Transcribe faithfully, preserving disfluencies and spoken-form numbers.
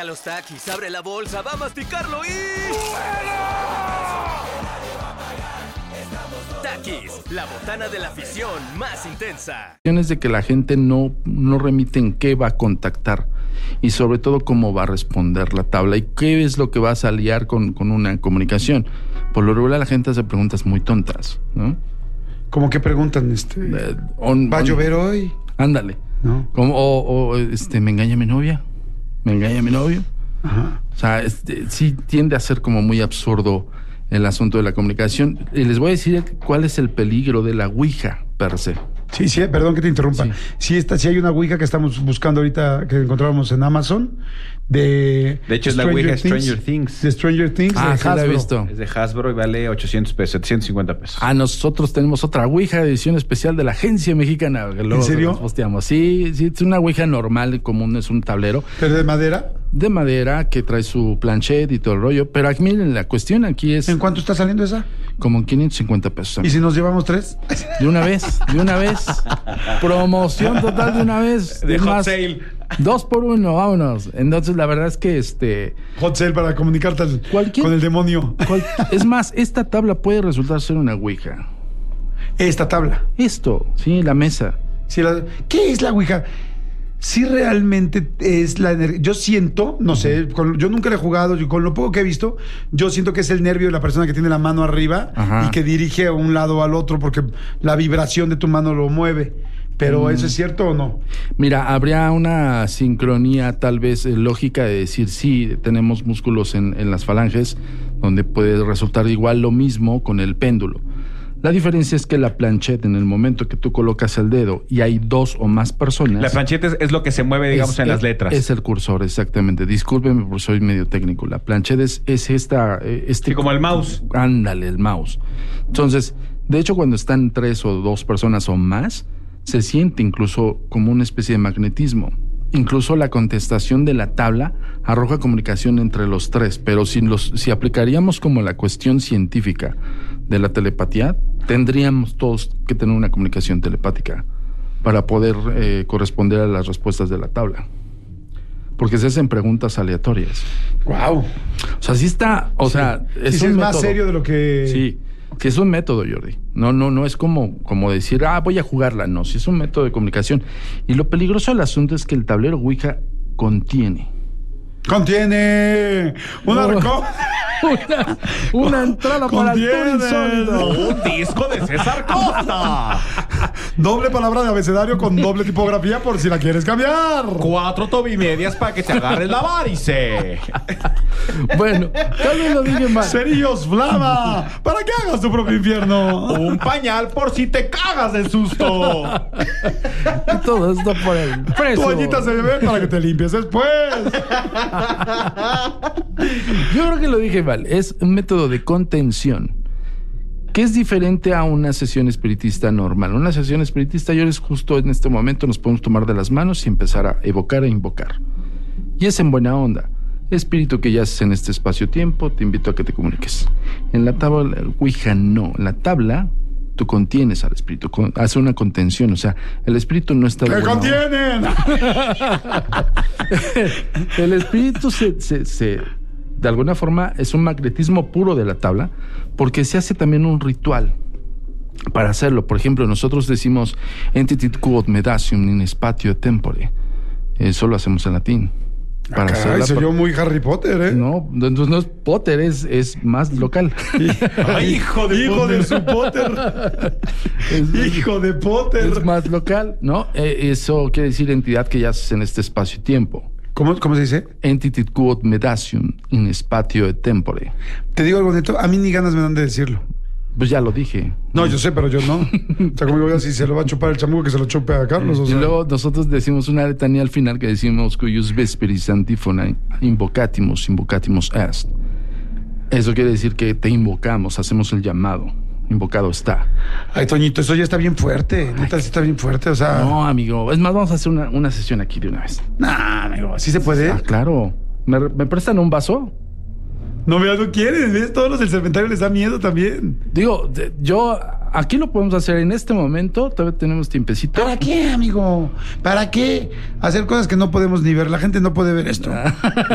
A los taquis, abre la bolsa, va a masticarlo y... Taquis, la botana de la afición más intensa. Es de que la gente no, no remite en qué va a contactar y sobre todo cómo va a responder la tabla y qué es lo que va a salir con, con una comunicación. Por lo regular la gente hace preguntas muy tontas, ¿no? ¿Cómo que preguntan? Este, Eh, on- ¿Va a on- llover hoy? Ándale. ¿No? Como, o, o, este, ¿me engaña mi novia? ¿Me engaña mi novio? Ajá. O sea, este, sí tiende a ser como muy absurdo el asunto de la comunicación. Y les voy a decir cuál es el peligro de la ouija per se. Sí, sí, perdón que te interrumpa. Sí. Sí, está, sí hay una ouija que estamos buscando ahorita, que encontrábamos en Amazon, de... De hecho, es la ouija Stranger Things. De Stranger Things, Ah, de sí la he Hasbro. visto. Es de Hasbro y vale ochocientos pesos, setecientos cincuenta pesos. Ah, nosotros tenemos otra ouija de edición especial de la Agencia Mexicana. Que luego ¿En serio? nos posteamos. Sí, sí, es una ouija normal y común, es un tablero ¿Pero de madera? de madera que trae su planchet y todo el rollo. Pero aquí, miren, la cuestión aquí es ¿En cuánto está saliendo esa? como en quinientos cincuenta pesos. ¿Y amigo. si nos llevamos tres? De una vez, de una vez. Promoción total de una vez. De Es hot más, sale. Dos por uno, vámonos. Entonces, la verdad es que este. Hot sale para comunicarte al- Cualquier- con el demonio. cual- es más, esta tabla puede resultar ser una ouija. Esta tabla. Esto, sí, la mesa. Sí, la- ¿Qué es la ouija? Sí, realmente es la energía. Yo siento, no sé, con- yo nunca la he jugado, yo con lo poco que he visto, yo siento que es el nervio de la persona que tiene la mano arriba Ajá. y que dirige a un lado o al otro porque la vibración de tu mano lo mueve. Pero Mm. ¿eso es cierto o no? Mira, habría una sincronía tal vez eh, lógica de decir, sí, tenemos músculos en, en las falanges, donde puede resultar igual lo mismo con el péndulo. La diferencia es que la plancheta, en el momento que tú colocas el dedo y hay dos o más personas... La plancheta es, es lo que se mueve, digamos, es- en las es- letras. Es el cursor, exactamente. Discúlpeme porque soy medio técnico. La plancheta es, es esta... eh, Este Sí, como el mouse. Ándale, el mouse. Entonces, de hecho, cuando están tres o dos personas o más, se siente incluso como una especie de magnetismo. Incluso la contestación de la tabla arroja comunicación entre los tres, pero si, los, si aplicaríamos como la cuestión científica de la telepatía, tendríamos todos que tener una comunicación telepática para poder eh, corresponder a las respuestas de la tabla. Porque se hacen preguntas aleatorias. ¡Wow! O sea, sí está, o sea, es sí, un es más método. serio de lo que... Sí, sí es un método, Jordi. No, no, no es como, como decir, ah, voy a jugarla. No, sí es un método de comunicación. Y lo peligroso del asunto es que el tablero ouija contiene Contiene un No. arco. una, una entrada para el Contiene. insólito. Un disco de César Costa. Doble palabra de abecedario con doble tipografía por si la quieres cambiar. Cuatro tobimedias para que te agarres la varice. Bueno, tal vez lo dije mal. Cerillos Flama, para que hagas tu propio infierno. Un pañal por si te cagas de susto. Y todo esto por el preso. Toallitas de bebé para que te limpies después. Yo creo que lo dije mal. Es un método de contención que es diferente a una sesión espiritista normal. Una sesión espiritista, yo les justo en este momento nos podemos tomar de las manos y empezar a evocar e invocar. Y es en buena onda. Espíritu que yaces en este espacio-tiempo, te invito a que te comuniques. En la tabla ouija no. En la tabla tú contienes al espíritu, con- hace una contención. O sea, el espíritu no está... de ¡Que buena onda. contienen! El espíritu se, se, se, de alguna forma, es un magnetismo puro de la tabla, porque se hace también un ritual para hacerlo. Por ejemplo, nosotros decimos entitit quod medasium in spatio tempore. Eso lo hacemos en latín. Para Caray, hacer la se par- oyó muy Harry Potter, ¿eh? No, entonces no es Potter, es, es más local. Ay, hijo de, hijo de su Potter. Es- Hijo de Potter. Es más local, ¿no? Eh, eso quiere decir entidad que yaces en este espacio-tiempo. ¿Cómo, ¿Cómo se dice? Entitit quod medasium in spatio tempore. Te digo algo neto, a mí ni ganas me dan de decirlo. Pues ya lo dije. No, yo sé, pero yo no. O sea, como digo, si se lo va a chupar el chamuco, que se lo chupe a Carlos. O Y sea. luego nosotros decimos una letanía al final que decimos cuyus vesperis antífona invocatimus, invocatimus est. Eso quiere decir que te invocamos, hacemos el llamado. Invocado está. Ay, Toñito, eso ya está bien fuerte. Neta, sí está bien fuerte. O sea. No, amigo. Es más, vamos a hacer una, una sesión aquí de una vez. Nah, amigo, ¿sí se puede? Ah, claro. ¿Me, me prestan un vaso? No, veas, no quieren. ¿Ves? Todos los del cementerio les da miedo también. Digo, de- yo... Aquí lo podemos hacer en este momento. Todavía tenemos tiempecito. ¿Para qué, amigo? ¿Para qué hacer cosas que no podemos ni ver? La gente no puede ver esto.